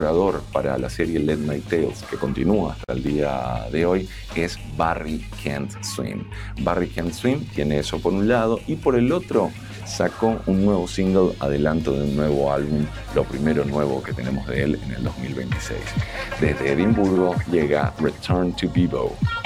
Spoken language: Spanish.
colaborador para la serie Let Night Tales, que continúa hasta el día de hoy, es Barry Can't Swim. Barry Can't Swim tiene eso por un lado, y por el otro sacó un nuevo single, adelanto de un nuevo álbum, lo primero nuevo que tenemos de él en el 2026. Desde Edimburgo llega Return to Bebo.